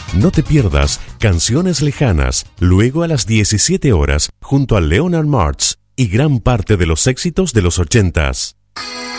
No te pierdas Canciones Lejanas, luego a las 17 horas, junto a Leonard Martz y gran parte de los éxitos de los 80s.